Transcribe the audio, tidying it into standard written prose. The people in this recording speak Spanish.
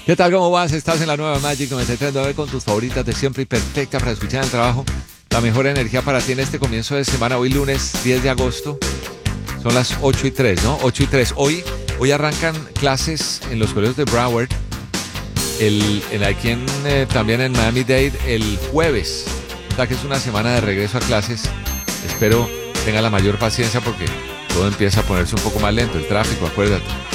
¿Qué tal? ¿Cómo vas? Estás en la nueva Magic 93.9 con tus favoritas de siempre y perfecta para escuchar el trabajo. La mejor energía para ti en este comienzo de semana. Hoy lunes 10 de agosto. Son las 8:03, ¿no? 8:03. Hoy arrancan clases en los colegios de Broward. También en Miami-Dade el jueves. O sea que es una semana de regreso a clases. Espero tenga la mayor paciencia porque todo empieza a ponerse un poco más lento. El tráfico, acuérdate.